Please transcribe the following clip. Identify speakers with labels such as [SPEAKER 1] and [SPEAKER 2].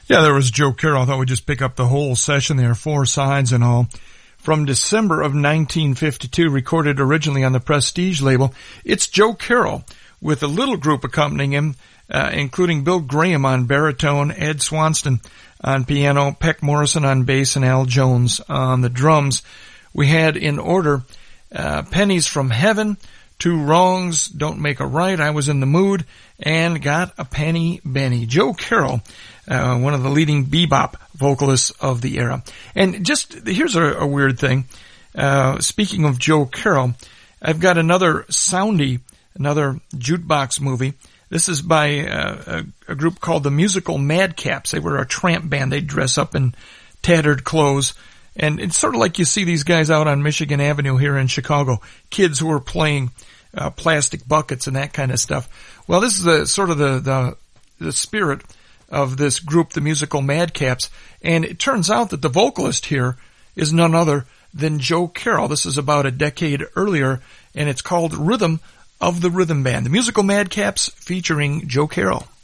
[SPEAKER 1] Yeah, there was Joe Carroll. I thought we'd just pick up the whole session there, 4 sides and all. From December of 1952, recorded originally on the Prestige label. It's Joe Carroll with a little group accompanying him, including Bill Graham on baritone, Ed Swanston on piano, Peck Morrison on bass, and Al Jones on the drums. We had in order Pennies from Heaven, Two Wrongs Don't Make a Right, I Was in the Mood, and Got a Penny Benny. Joe Carroll, one of the leading bebop vocalists of the era. And just, here's a weird thing. Speaking of Joe Carroll, I've got another jukebox movie. This is by a group called the Musical Madcaps. They were a tramp band. They'd dress up in tattered clothes. And it's sort of like you see these guys out on Michigan Avenue here in Chicago, kids who are playing plastic buckets and that kind of stuff. Well, this is the spirit of this group, the Musical Madcaps. And it turns out that the vocalist here is none other than Joe Carroll. This is about a decade earlier, and it's called Rhythm of the Rhythm Band. The Musical Madcaps featuring Joe Carroll.